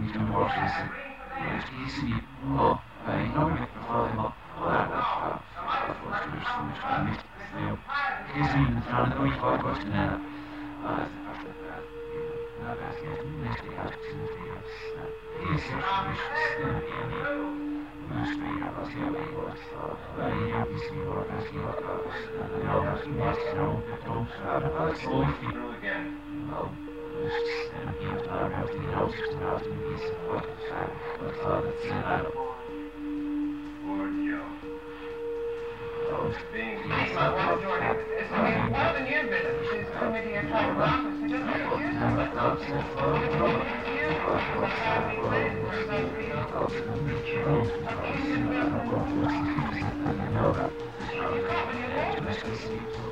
It's more than your business. She's coming to your type office. You don't accuse her of something. Accuse her of